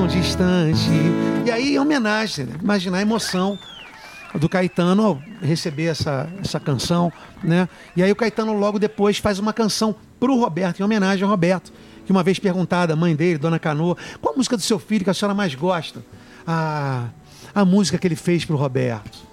tão distante. E aí, em homenagem, né? Imaginar a emoção do Caetano ao receber essa canção, né? E aí o Caetano logo depois faz uma canção pro Roberto, em homenagem ao Roberto, que uma vez perguntada, a mãe dele, Dona Canoa, qual a música do seu filho que a senhora mais gosta? A música que ele fez pro Roberto.